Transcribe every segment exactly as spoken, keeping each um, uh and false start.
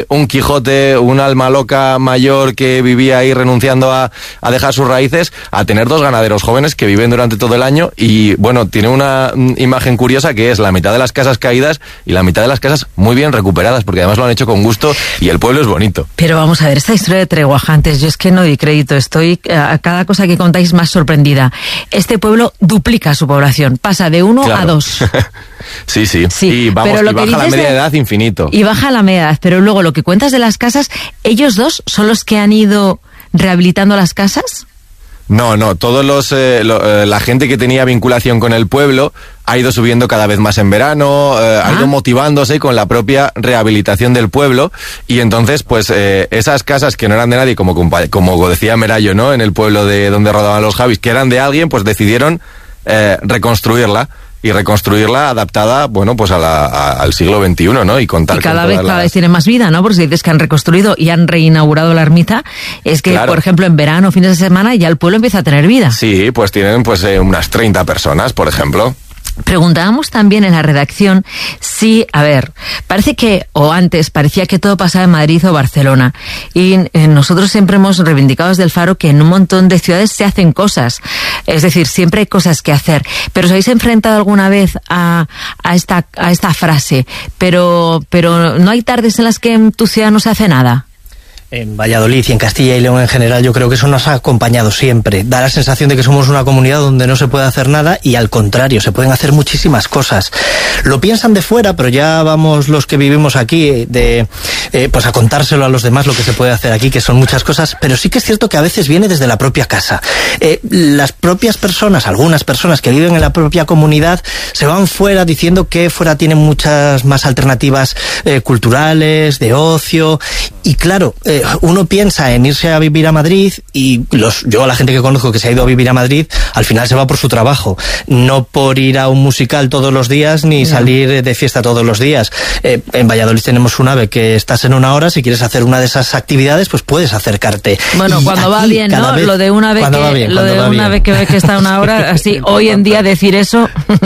un Quijote, un alma loca mayor que vivía ahí renunciando a, a dejar sus raíces, a tener dos ganaderos jóvenes que viven durante todo el año y, bueno, tiene una mm, imagen curiosa que es la mitad de las casas caídas y la mitad de las casas muy bien recuperadas, porque además lo han hecho con gusto y el pueblo es bonito. Pero vamos a ver, esta historia de Treguajantes, yo es que no doy crédito, estoy a cada cosa que contáis más sorprendida. Este pueblo duplica su población, pasa de uno claro. a dos. sí, sí, sí, y vamos, pero lo y que baja la media de edad infinito. Y baja la media edad, pero luego lo que cuentas de las casas, ¿ellos dos son los que han ido rehabilitando las casas? No, no, todos los eh, lo, eh, la gente que tenía vinculación con el pueblo ha ido subiendo cada vez más en verano, eh, ah. ha ido motivándose con la propia rehabilitación del pueblo y entonces pues eh, esas casas que no eran de nadie, como, como decía Merayo, ¿no? En el pueblo de donde rodaban los Javis, que eran de alguien, pues decidieron eh, reconstruirla. Y reconstruirla adaptada, bueno, pues a la, a, al siglo veintiuno, ¿no? Y contar y cada con vez, las... cada vez tiene más vida, ¿no? Porque si dices que han reconstruido y han reinaugurado la ermita, es que, claro. por ejemplo, en verano, fines de semana, ya el pueblo empieza a tener vida. Sí, pues tienen pues eh, unas treinta personas, por ejemplo. Preguntábamos también en la redacción si, a ver, parece que, o antes, parecía que todo pasaba en Madrid o Barcelona. Y eh, nosotros siempre hemos reivindicado desde el Faro que en un montón de ciudades se hacen cosas. Es decir, siempre hay cosas que hacer. Pero ¿os habéis enfrentado alguna vez a, a, esta, a esta frase? Pero, pero ¿no hay tardes en las que en tu ciudad no se hace nada? En Valladolid y en Castilla y León en general yo creo que eso nos ha acompañado siempre. Da la sensación de que somos una comunidad donde no se puede hacer nada y al contrario, se pueden hacer muchísimas cosas. Lo piensan de fuera, pero ya vamos los que vivimos aquí de eh, pues a contárselo a los demás lo que se puede hacer aquí, que son muchas cosas, pero sí que es cierto que a veces viene desde la propia casa. Eh, las propias personas, algunas personas que viven en la propia comunidad se van fuera diciendo que fuera tienen muchas más alternativas eh, culturales, de ocio y claro, eh, uno piensa en irse a vivir a Madrid y los, yo a la gente que conozco que se ha ido a vivir a Madrid, al final se va por su trabajo, no por ir a un musical todos los días ni yeah. salir de fiesta todos los días. Eh, en Valladolid tenemos un AVE que estás en una hora, si quieres hacer una de esas actividades, pues puedes acercarte. Bueno, y cuando aquí, va bien, ¿no? Vez, lo de una vez que, bien, lo de una vez que, que está una hora, así, hoy en día decir eso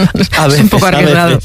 a veces, es un poco arriesgado.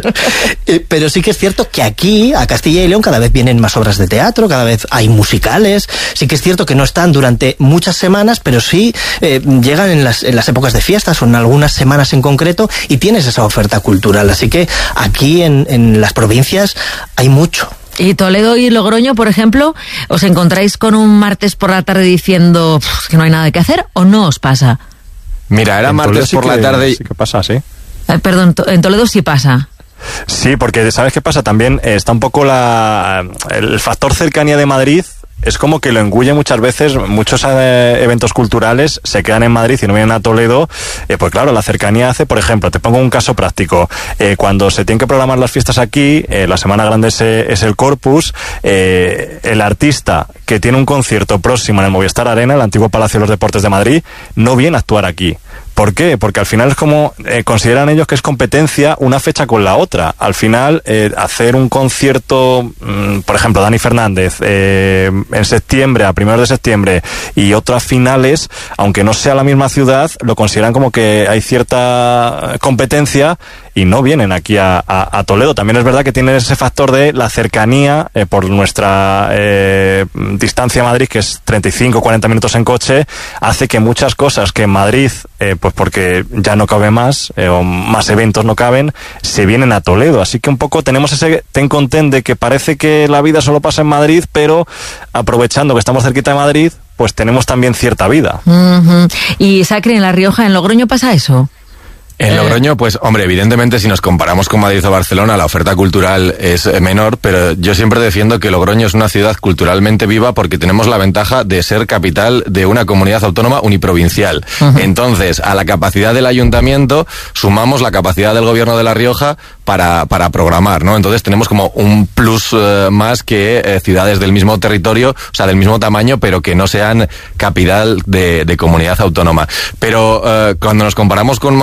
eh, pero sí que es cierto que aquí, a Castilla y León, cada vez vienen más obras de teatro, cada vez hay música. Sí que es cierto que no están durante muchas semanas, pero sí eh, llegan en las, en las épocas de fiestas o en algunas semanas en concreto y tienes esa oferta cultural. Así que aquí en, en las provincias hay mucho. Y Toledo y Logroño, por ejemplo, ¿os encontráis con un martes por la tarde diciendo que no hay nada que hacer o no os pasa? Mira, era en martes sí por que, la tarde. Sí que pasa, sí. Eh, perdón, en Toledo sí pasa. Sí, porque ¿sabes qué pasa? También eh, está un poco la el factor cercanía de Madrid. Es como que lo engulle muchas veces, muchos eh, eventos culturales se quedan en Madrid y no vienen a Toledo, eh, pues claro, la cercanía hace, por ejemplo, te pongo un caso práctico, eh, cuando se tienen que programar las fiestas aquí, eh, la Semana Grande es, es el Corpus, eh, el artista que tiene un concierto próximo en el Movistar Arena, el antiguo Palacio de los Deportes de Madrid, no viene a actuar aquí. ¿Por qué? Porque al final es como, eh, consideran ellos que es competencia una fecha con la otra. Al final, eh, hacer un concierto, mmm, por ejemplo, Dani Fernández, eh, en septiembre, a primeros de septiembre, y otras finales, aunque no sea la misma ciudad, lo consideran como que hay cierta competencia y no vienen aquí a, a, a Toledo. También es verdad que tienen ese factor de la cercanía, eh, por nuestra eh, distancia a Madrid, que es treinta y cinco a cuarenta minutos en coche, hace que muchas cosas que en Madrid, eh, pues porque ya no cabe más, eh, o más eventos no caben, se vienen a Toledo. Así que un poco tenemos ese ten con ten de que parece que la vida solo pasa en Madrid, pero aprovechando que estamos cerquita de Madrid, pues tenemos también cierta vida. Uh-huh. Y Sacre, en La Rioja, ¿en Logroño pasa eso? En Logroño, pues, hombre, evidentemente si nos comparamos con Madrid o Barcelona, la oferta cultural es menor, pero yo siempre defiendo que Logroño es una ciudad culturalmente viva porque tenemos la ventaja de ser capital de una comunidad autónoma uniprovincial. Uh-huh. Entonces, a la capacidad del ayuntamiento sumamos la capacidad del gobierno de La Rioja para, para programar, ¿no? Entonces tenemos como un plus eh, más que eh, ciudades del mismo territorio, o sea, del mismo tamaño, pero que no sean capital de, de comunidad autónoma. Pero eh, cuando nos comparamos con Madrid,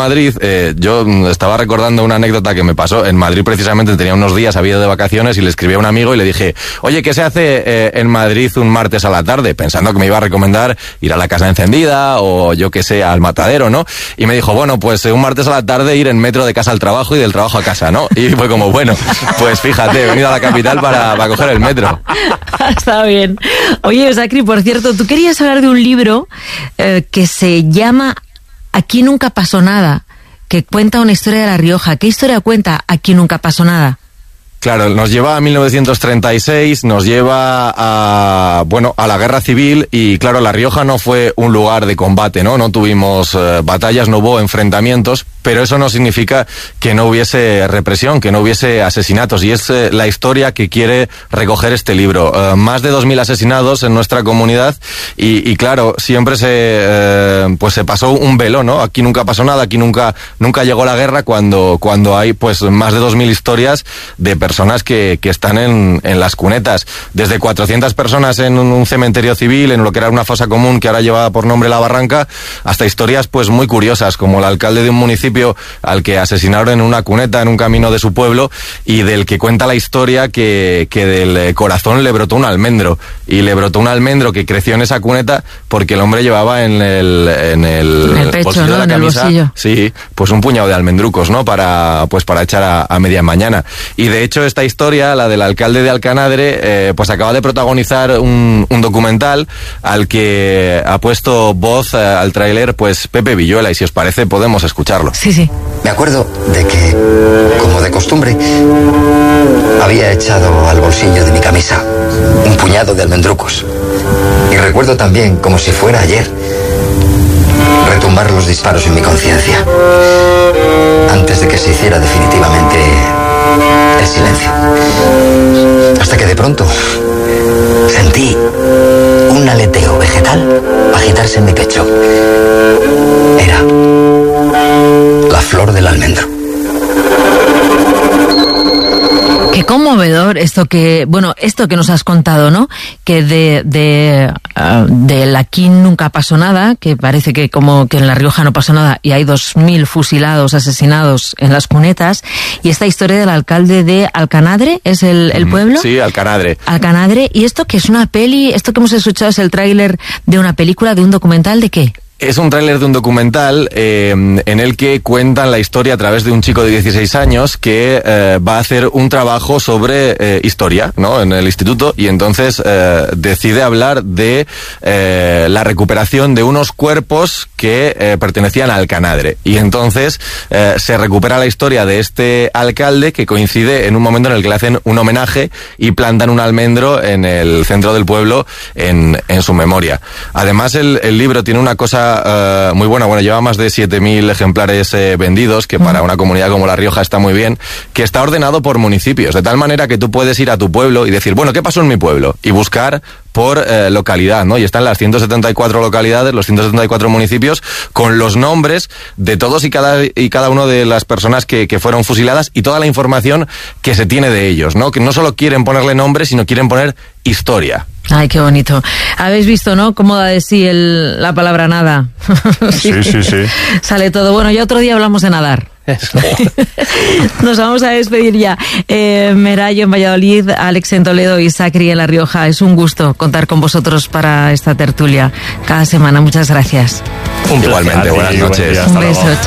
eh, yo estaba recordando una anécdota que me pasó. En Madrid precisamente tenía unos días, había ido de vacaciones y le escribí a un amigo y le dije, oye, ¿qué se hace eh, en Madrid un martes a la tarde? Pensando que me iba a recomendar ir a la Casa Encendida o yo que sé, al Matadero, ¿no? Y me dijo, bueno, pues eh, un martes a la tarde ir en metro de casa al trabajo y del trabajo a casa, ¿no? Y fue como, bueno, pues fíjate, he venido a la capital para, para coger el metro. Está bien. Oye, Sacri, por cierto, tú querías hablar de un libro eh, que se llama Aquí nunca pasó nada, que cuenta una historia de La Rioja. ¿Qué historia cuenta Aquí nunca pasó nada? Claro, nos lleva a mil novecientos treinta y seis, nos lleva a, bueno, a la guerra civil y claro, La Rioja no fue un lugar de combate, ¿no? No tuvimos eh, batallas, no hubo enfrentamientos, pero eso no significa que no hubiese represión, que no hubiese asesinatos y es eh, la historia que quiere recoger este libro. Eh, más de dos mil asesinados en nuestra comunidad y, y claro, siempre se, eh, pues se pasó un velo, ¿no? Aquí nunca pasó nada, aquí nunca, nunca llegó la guerra cuando, cuando hay pues más de dos mil historias de personas personas que, que están en, en las cunetas. Desde cuatrocientas personas en un, un cementerio civil, en lo que era una fosa común que ahora lleva por nombre La Barranca, hasta historias pues muy curiosas, como el alcalde de un municipio al que asesinaron en una cuneta en un camino de su pueblo y del que cuenta la historia que, que del corazón le brotó un almendro. Y le brotó un almendro que creció en esa cuneta porque el hombre llevaba en el, en el, el pecho, bolsillo ¿no? de la en camisa, el bolsillo. Sí, pues un puñado de almendrucos, ¿no? Para, pues para echar a, a media mañana. Y de hecho esta historia, la del alcalde de Alcanadre, eh, pues acaba de protagonizar un, un documental al que ha puesto voz eh, al tráiler pues Pepe Villuela, y si os parece podemos escucharlo. Sí, sí. Me acuerdo de que, como de costumbre, había echado al bolsillo de mi camisa un puñado de almendrucos. Y recuerdo también, como si fuera ayer, retumbar los disparos en mi conciencia antes de que se hiciera definitivamente el silencio. Hasta que de pronto sentí un aleteo vegetal agitarse en mi pecho. Era la flor del almendro. Qué conmovedor esto que, bueno, esto que nos has contado, ¿no? Que de, de, uh, del aquí nunca pasó nada, que parece que como que en La Rioja no pasó nada y hay dos mil fusilados, asesinados en las cunetas, y esta historia del alcalde de Alcanadre, ¿es el, el pueblo? Sí, Alcanadre. Alcanadre, y esto que es una peli, esto que hemos escuchado es el tráiler de una película, de un documental, ¿de qué? Es un tráiler de un documental eh, en el que cuentan la historia a través de un chico de dieciséis años que eh, va a hacer un trabajo sobre eh, historia, ¿no? En el instituto, y entonces eh, decide hablar de eh, la recuperación de unos cuerpos que eh, pertenecían a Alcanadre. Y entonces eh, se recupera la historia de este alcalde, que coincide en un momento en el que le hacen un homenaje y plantan un almendro en el centro del pueblo en, en su memoria. Además el, el libro tiene una cosa Uh, muy buena, bueno, lleva más de siete mil ejemplares eh, vendidos, que para una comunidad como La Rioja está muy bien, que está ordenado por municipios, de tal manera que tú puedes ir a tu pueblo y decir, bueno, ¿qué pasó en mi pueblo? Y buscar por eh, localidad, ¿no? Y están las ciento setenta y cuatro localidades, los ciento setenta y cuatro municipios, con los nombres de todos y cada, y cada uno de las personas que, que fueron fusiladas y toda la información que se tiene de ellos, ¿no? Que no solo quieren ponerle nombre, sino quieren poner historia. Ay, qué bonito. Habéis visto, ¿no? Cómo da de sí el, la palabra nada. Sí, sí, sí. Sale todo. Bueno, ya otro día hablamos de nadar. Eso. Nos vamos a despedir ya. Eh, Merayo en Valladolid, Alex en Toledo y Sacri en La Rioja. Es un gusto contar con vosotros para esta tertulia cada semana. Muchas gracias. Un Igualmente, buenas noches. Un beso. Chao.